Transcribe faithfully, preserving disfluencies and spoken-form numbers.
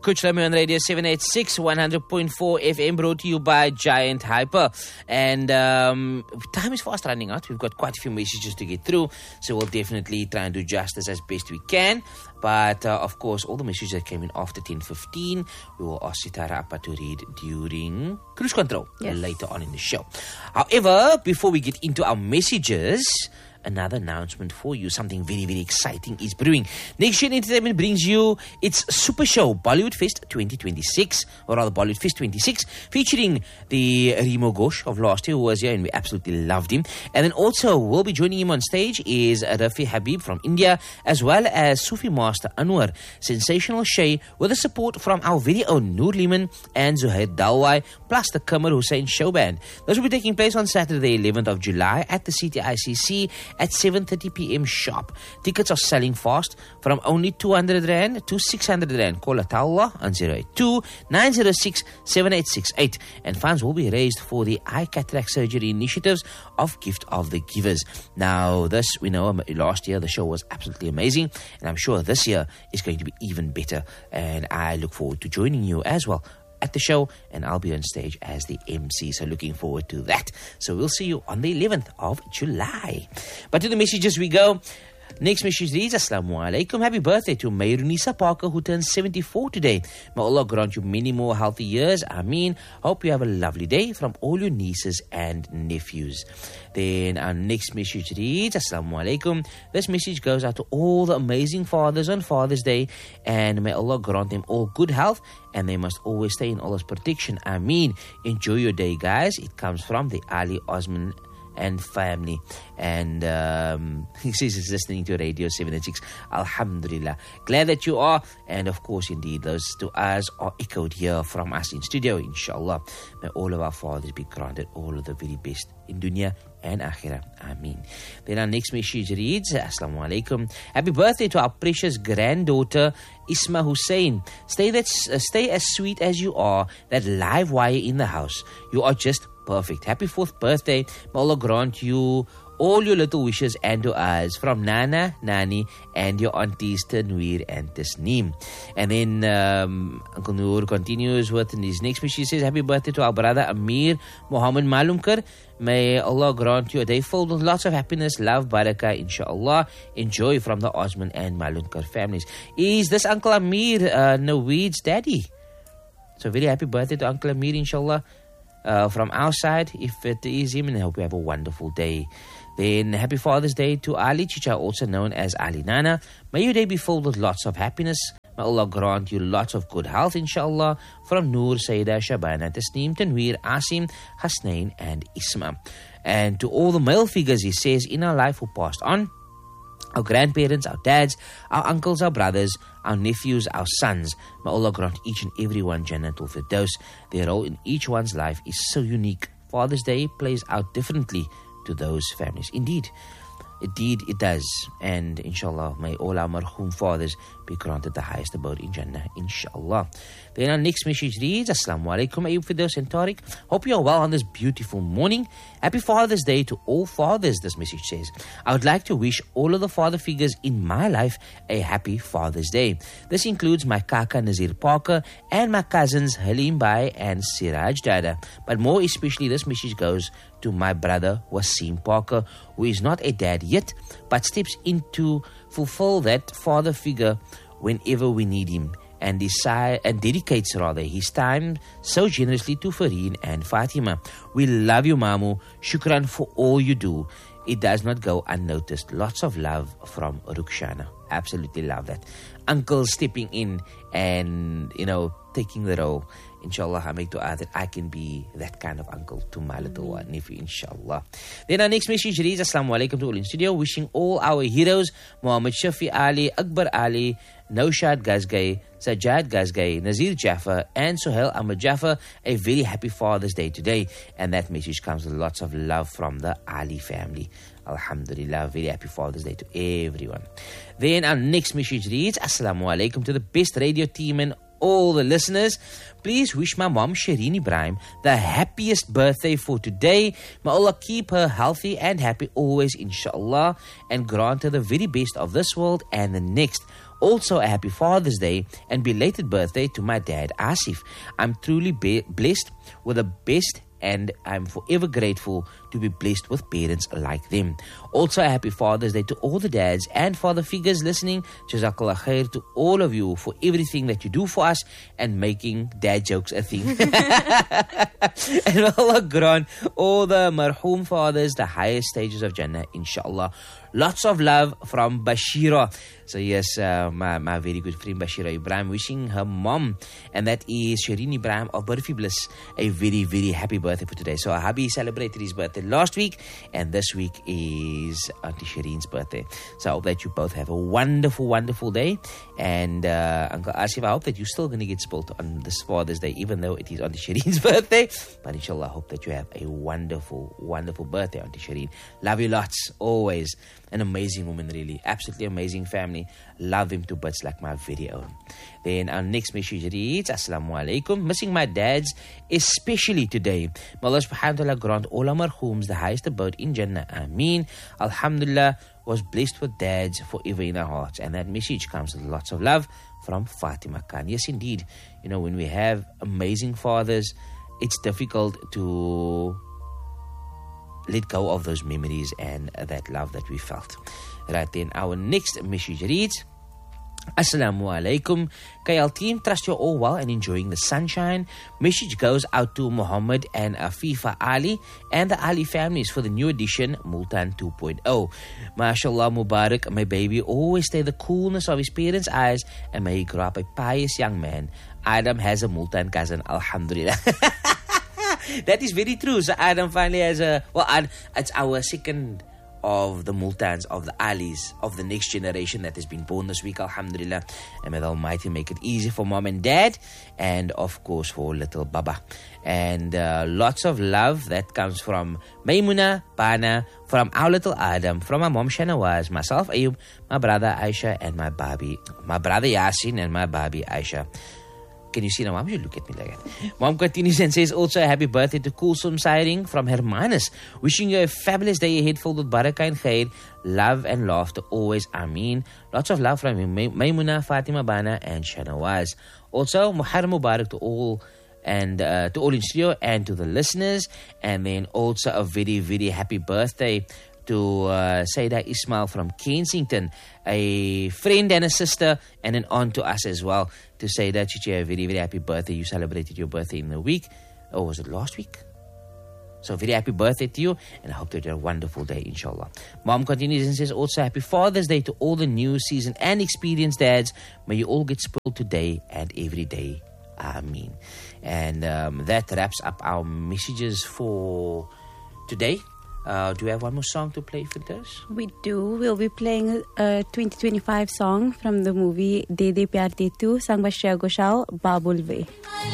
Coach Lemmy on Radio seven eighty-six, one hundred point four F M, brought to you by Giant Hyper. And um, time is fast running out. We've got quite a few messages to get through, so we'll definitely try and do justice as best we can. But uh, of course, all the messages that came in after ten fifteen, we will ask Sitara Appa to read during Cruise Control yes. later on in the show. However, before we get into our messages, another announcement for you. Something very, very exciting is brewing. Next Gen Entertainment brings you its Super Show Bollywood Fest twenty twenty-six, or rather Bollywood Fest twenty-six, featuring the Remo Ghosh of last year, who was here and we absolutely loved him. And then also will be joining him on stage is Rafi Habib from India, as well as Sufi Master Anwar, Sensational Shay, with the support from our very own Noor Liman and Zuhair Dalwai, plus the Qamar Hussain Show Band. This will be taking place on Saturday, eleventh of July at the C T I C C at seven thirty p.m. sharp. Tickets are selling fast from only two hundred rand to six hundred rand. Call Atawla on zero eight two, nine zero six, seven eight six eight. And funds will be raised for the eye cataract surgery initiatives of Gift of the Givers. Now, this, we know last year the show was absolutely amazing, and I'm sure this year is going to be even better. And I look forward to joining you as well at the show, and I'll be on stage as the M C, so looking forward to that. So we'll see you on the eleventh of July. But to the messages we go. Next message reads, Assalamu alaikum. Happy birthday to Mayrunisa Parker, who turns seventy-four today. May Allah grant you many more healthy years. Ameen. Hope you have a lovely day from all your nieces and nephews. Then our next message reads, Assalamu alaikum. This message goes out to all the amazing fathers on Father's Day, and may Allah grant them all good health, and they must always stay in Allah's protection. Ameen. Enjoy your day, guys. It comes from the Ali Osman and family. And um, he says he's listening to Radio seven eighty-six. Alhamdulillah. Glad that you are. And of course, indeed, those du'as are echoed here from us in studio, inshallah. May all of our fathers be granted all of the very best in dunya and akhirah. Ameen. Then our next message reads, Assalamu alaikum. Happy birthday to our precious granddaughter, Isma Hussein. Stay, that, uh, stay as sweet as you are, that live wire in the house. You are just perfect. Happy fourth birthday. May Allah grant you all your little wishes and du'as from Nana, Nani, and your aunties Tanweer and Tasneem. And then um, Uncle Noor continues with his next message. He says, happy birthday to our brother Amir Muhammad Malumkar. May Allah grant you a day filled with lots of happiness, love, barakah, inshallah. Enjoy from the Osman and Malumkar families. Is this Uncle Amir uh, Naweed's daddy? So very happy birthday to Uncle Amir, inshallah. Uh, from our side, if it is him, and I hope you have a wonderful day. Then happy Father's Day to Ali Chicha, also known as Ali Nana. May your day be filled with lots of happiness. May Allah grant you lots of good health, inshallah. From Noor, Sayyida, Shabana, Tasneem, Tanweer, Asim, Hasnain, and Isma. And to all the male figures, he says, in our life who passed on, our grandparents, our dads, our uncles, our brothers, our nephews, our sons. May Allah grant each and every one Jannatul Firdaus. Their role in each one's life is so unique. Father's Day plays out differently to those families. Indeed, indeed it does. And inshallah, may all our marhum fathers be granted the highest abode in Jannah, inshallah. Then our next message reads, Assalamu alaikum, Ayub Firdaus and Tariq. Hope you are well on this beautiful morning. Happy Father's Day to all fathers, this message says. I would like to wish all of the father figures in my life a happy Father's Day. This includes my kaka Nazir Parker and my cousins Halim Bai and Siraj Dada. But more especially, this message goes to my brother Wasim Parker, who is not a dad yet, but steps in to fulfill that father figure whenever we need him, and decide and dedicates rather his time so generously to Fareen and Fatima. We love you, Mamu. Shukran for all you do. It does not go unnoticed. Lots of love from Rukshana. Absolutely love that. Uncle stepping in and, you know, taking the role. Inshallah, I make dua that I can be that kind of uncle to my little one, nephew, inshallah. Then our next message reads, Assalamu alaikum to all in studio. Wishing all our heroes, Muhammad Shafi Ali, Akbar Ali, Naushad Gazgai, Sajjad Gazgai, Nazir Jaffa, and Sohail Ahmad Jaffa, a very happy Father's Day today. And that message comes with lots of love from the Ali family. Alhamdulillah, very happy Father's Day to everyone. Then our next message reads, Assalamu alaikum to the best radio team and all the listeners. Please wish my mom Shireen Ibrahim the happiest birthday for today. May Allah keep her healthy and happy always, inshallah, and grant her the very best of this world and the next. Also, a happy Father's Day and belated birthday to my dad, Asif. I'm truly be- blessed with the best, and I'm forever grateful to be blessed with parents like them. Also, a happy Father's Day to all the dads and father figures listening. Jazakallah khair to all of you for everything that you do for us and making dad jokes a thing. And Allah grant all the marhoom fathers the highest stages of Jannah, inshallah. Lots of love from Bashira. So yes, uh, my, my very good friend Bashira Ibrahim wishing her mom, and that is Shireen Ibrahim of Burfi Bliss, a very, very happy birthday for today. So our hubby celebrated his birthday last week, and this week is Auntie Shireen's birthday. So I hope that you both have a wonderful, wonderful day. And uh, Uncle Asif, I hope that you're still going to get spoilt on this Father's Day, even though it is Auntie Shireen's birthday. But inshallah, I hope that you have a wonderful, wonderful birthday, Auntie Shireen. Love you lots, always. An amazing woman, really. Absolutely amazing family. Love him to bits like my very own. Then our next message reads, Assalamu alaikum. Missing my dads, especially today. May Allah subhanahu wa ta'ala grant all our marhooms the highest abode in Jannah. Ameen. Alhamdulillah, was blessed with dads forever in our hearts. And that message comes with lots of love from Fatima Khan. Yes, indeed. You know, when we have amazing fathers, it's difficult to let go of those memories and that love that we felt. Right then, our next message reads, Assalamu alaikum. K L team, trust you're all well and enjoying the sunshine. Message goes out to Muhammad and Afifa Ali and the Ali families for the new edition Multan two point oh. MashaAllah Mubarak, my baby always stay the coolness of his parents' eyes, and may he grow up a pious young man. Adam has a Multan cousin, alhamdulillah. That is very true. So Adam finally has a, well, it's our second of the Multans, of the Alis, of the next generation that has been born this week, alhamdulillah. And may the Almighty make it easy for mom and dad, and of course for little Baba. And uh, lots of love that comes from Maimuna, Bana, from our little Adam, from my mom Shanawaz, myself Ayub, my brother Aisha, and my baby, my brother Yasin, and my baby Aisha. Can you see now? Mom, you look at me like that. Mom continues and says also a happy birthday to Kulsum Sairing from Hermanus. Wishing you a fabulous day ahead filled with barakah and khair, love and laughter always. Ameen. Lots of love from Maimuna, Fatima Bana, and Shanawaz. Also, Muharram Mubarak to all and uh, to all in studio and to the listeners. And then also a very, very happy birthday to uh, Saida Ismail from Kensington, a friend and a sister and an aunt to us as well. To say that Chichi, a very, very happy birthday. You celebrated your birthday in the week. Or was it last week? So very happy birthday to you, and I hope that you have a wonderful day, inshallah. Mom continues and says also happy Father's Day to all the new season and experienced dads. May you all get spoiled today and every day. Ameen. And um, that wraps up our messages for today. Uh, do you have one more song to play for this? We do. We'll be playing a twenty twenty-five song from the movie De De Pyar De Tu, sung by Shreya Ghoshal, Babul Ve.